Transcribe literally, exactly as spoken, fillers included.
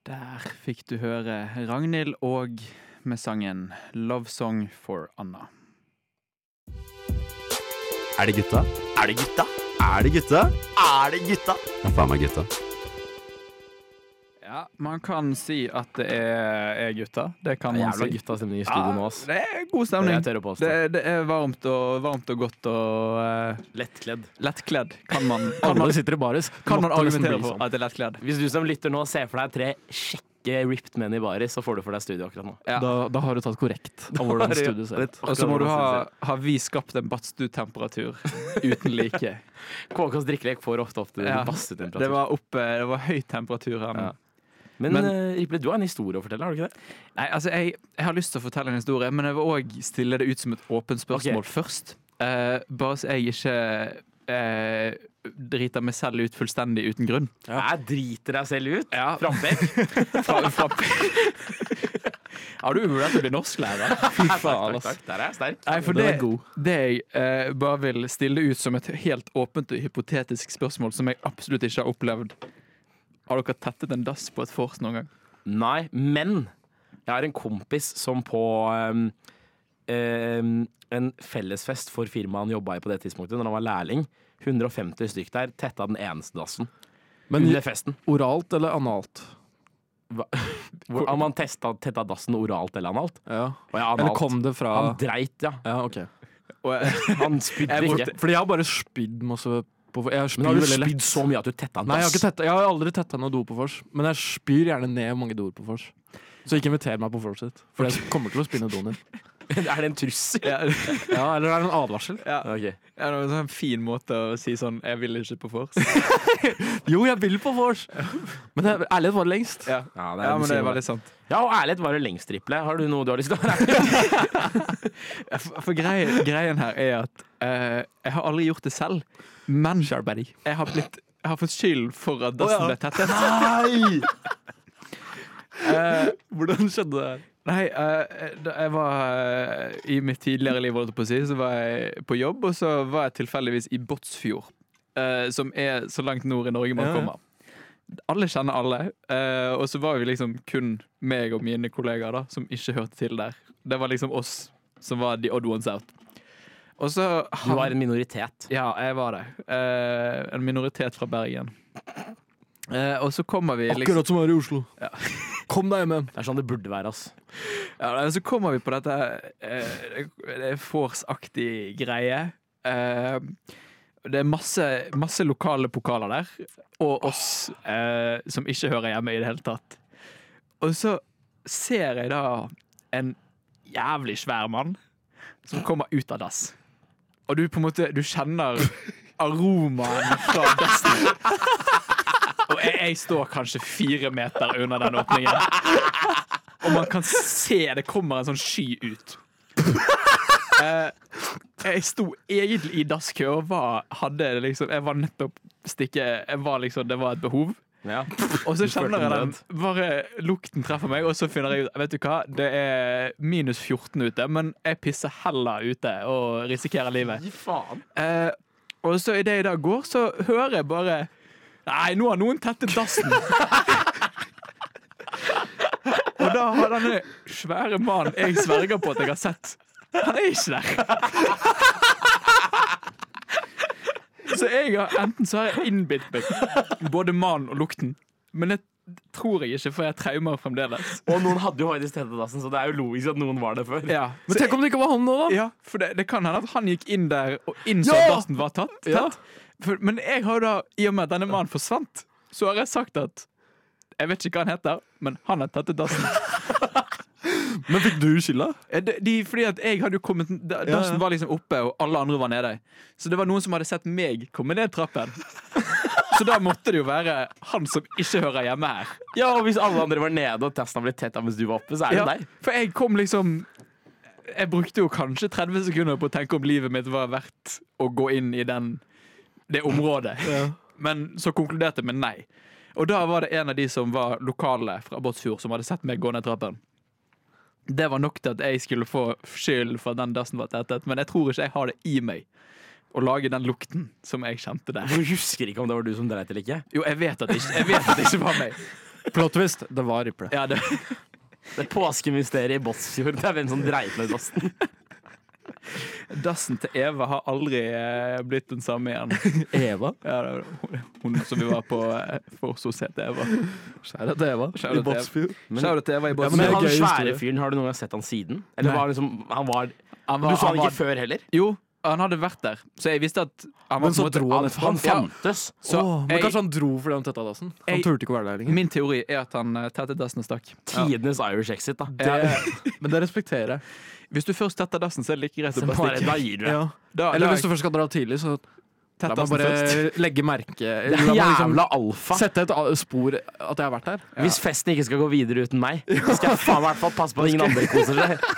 Der fikk du høre Ragnhild og med sangen Love Song for Anna. Er det gutta? Er det gutta? Er det gutta? Er det gutta? Det er faen meg gutta. Ja, man kan si at det er, er gutta. Det kan man Jævla si. guttastemning i studio nå, ass. det er god stemning. Jeg tør å påstå. Det, det er varmt og, varmt og godt og uh, Lettkledd. lettkledd. Kan man, kan man, Alle sitter i baris. kan man Måtte nesten argumentere bli for sånn. at det er lettkledd? Hvis du som lytter nå ser for deg tre kjekke ripped menn i baris, så får du for deg studio akkurat nå. Ja. Da, da har du tatt korrekt av hvordan har du- studio ser ut. Og så må du ha, har vi skapt en badstue-temperatur uten like. K Ks drikkelek får ofte opp til Ja. bassetemperatur. Det var oppe, det var høy temperatur her nå. Ja. Men, Men- eh, Riple, du har en historie å fortelle, har du ikke det? Nei, altså jeg, jeg har lyst til å fortelle en historie, men jeg vil også stille det ut som et åpent spørsmål Ok. først. Eh, bare så jeg ikke eh, driter meg selv ut fullstendig uten grunn. Jeg driter deg selv ut. Ja. Frampek. Fra, fra, har du vurdert å bli norsklærer? Fy faen, Takk, ass. takk. Der er jeg sterk. Nei, for Den det, er god. det jeg eh, bare vil stille ut som et helt åpent og hypotetisk spørsmål som jeg absolutt ikke har opplevd. Har dere tettet en dass på et fors noen gang? Nei, men jeg har en kompis som på um, um, en fellesfest for firmaet han jobbet i på det tidspunktet, når han var lærling, hundre og femti stykk der, tetta den eneste dassen. Men under festen. oralt eller analt? Hva? Hvor, om han testa, tetta dassen oralt eller analt? Ja. Og ja, Eller analt. kom det fra Han dreit, ja. Ja, ok. Og, eh, Han spydde Jeg ikke. brukte- Fordi jeg har bare spydd masse på Jeg har Men spydd har du veldig lett. spydd så mye at du tetta en Nei, jeg har, dass? ikke tetta, jeg har aldri tetta noe do på vors. Men jeg spyr gjerne ned mange doer på vors. Så ikke inviter meg på vorset. For jeg kommer til å spinne doen din. Er det en trussel? ja, Ja, eller er det en advarsel? ja. Ok. Ja, det var en sånn fin måte å si sånn jeg vil ikke på fors. Jo, jeg vil på vors! Men det- ærlighet var lengst. Ja, Ja, det er, ja du men det sier er noe. veldig sant. Ja, og ærlighet var det lengst, Riple. Har du noe du har lyst til å høre? Ja, For, for greien, greien her er at eh, jeg har aldri gjort det selv, men jeg har, blitt, jeg har fått skyld for at dassen Å, ja. ble tettet. Nei! Eh, Hvordan skjedde det her? Nei, eh, da jeg var eh, i mitt tidligere liv, holdt jeg på å si, så var jeg på jobb, og så var jeg tilfeldigvis i Båtsfjord, eh, som er så langt nord i Norge man Ja, ja. kommer. Alle kjenner alle, eh, og så var vi liksom kun meg og mine kollegaer da, som ikke hørte til der. Det var liksom oss som var the odd ones out. Og så Du var en minoritet. Ja, jeg var det. Eh, en minoritet fra Bergen. Eh, og så kommer vi liksom Akkurat som her i Oslo. Ja. Kom deg hjem igjen. Det er sånn det burde være, ass. Ja, og så kommer vi på dette eh, det er Fors-aktig greie. Eh, det er masse, masse lokale pokaler der, og oss eh, som ikke hører hjemme i det hele tatt. Og så ser jeg da en jævlig svær mann som kommer ut av dass. Og du på en måte, du kjenner aromaen fra dassen. Og jeg, jeg står kanskje fire meter under den åpningen. Og man kan se det kommer en sånn sky ut. Eh, jeg sto egentlig i dasskø og var, hadde liksom, jeg var nettopp stikke, jeg var liksom, det var et behov. Ja. Og så Du følte kjenner jeg nød. den, bare lukten treffer meg, og så finner jeg ut, vet du hva, det er minus fjorten ute, men jeg pisser heller ute og risikerer livet. Fy faen. Eh, og så i det jeg da går, så hører jeg bare nei, nå har noen tettet dassen. Og da har denne svære mannen jeg sverger på at jeg har sett, han er ikke der. Så jeg har enten så har jeg innbitt meg både mannen og lukten, men det tror jeg ikke, for jeg traumer fremdeles. Og noen hadde jo faktisk tettet dassen, så det er jo logisk at noen var det før. Ja, Men tenk om det ikke var han nå, da? Ja, for det, det kan hende at han gikk inn der og innså Ja! at dassen var tatt. Ja. tatt. For, men jeg har jo da, i og med at denne mannen forsvant, så har jeg sagt at jeg vet ikke hva han heter, men han har tettet dassen. Men fikk du skylda? Eh, De, de, fordi at jeg hadde jo kommet da- Ja, Dassen ja. var liksom oppe, og alle andre var nede. Så det var noen som hadde sett meg komme ned trappen. Så da måtte det jo være han som ikke hører hjemme her. Ja, og hvis alle andre var nede og testen har blitt tett mens du var oppe, så er det Ja, deg. for jeg kom liksom Jeg brukte jo kanskje tretti sekunder på å tenke om livet mitt var verdt å gå inn i den, det området. Men så konkluderte jeg med nei. Og da var det en av de som var lokale fra Båtsfjord, som hadde sett meg gå ned trappen. Det var nok til at jeg skulle få skyld for at den dassen var tettet, men jeg tror ikke jeg har det i meg å lage den lukten som jeg kjente der. Du husker ikke om det var du som dreit eller ikke? Jo, jeg vet at det ikke, jeg vet at det ikke var meg. Plot twist, det var Ripley. Ja, det, Det påskemysteriet i Båtsfjord, det er hvem som dreit ned dassen. dassen til Eva har aldri eh, blitt den samme igjen. Eva? Ja, det var hun, hun som vi var på eh, for hos het Eva. Skjære til Eva Shout out i til Båtsfjord. Shout out til Eva i Men, Båtsfjord. det er han gøy svære historie. fyren, har du noen gang sett han siden? Eller Nei. var han liksom, han var, Han du var, så han han ikke var, før heller? jo, han hadde vært der, så jeg visste at han var Men så på en måte- dro han Han, etterpå. han fantes. Så Åh, men jeg- kanskje han dro fordi han tetta dassen? Han Jeg- turte ikke å være der lenger. Min teori er at han uh, tettet dassen og stakk. Tidenes Irish exit, da. Det, men det respekterer jeg. Hvis du først tetter dassen, så er det like greit å Så bare bare, stikke. da gir du det. Ja. Da, Eller da- hvis du først skal dra tidlig, så la tett meg dassen bare først. legge merke Det la er meg liksom jævla alfa. Sette et a- spor at jeg har vært der. Hvis festen ikke skal gå videre uten meg, skal jeg faen i hvert fall passe på at ingen andre koser seg.